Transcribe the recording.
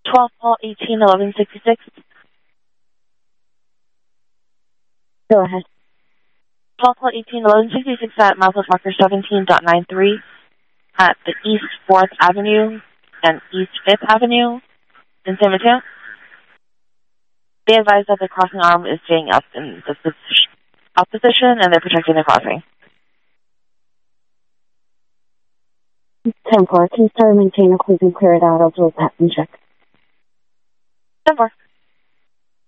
12 Paul 18 1166. Go ahead. 12 Paul 18 1166 at Michael Fokker 17.93 at the East 4th Avenue and East 5th Avenue in San Mateo. They advise that the crossing arm is staying up in the position and they're protecting the crossing. 10-4, can you start and maintain a closing clear it out? I'll do a pat and check. 10-4.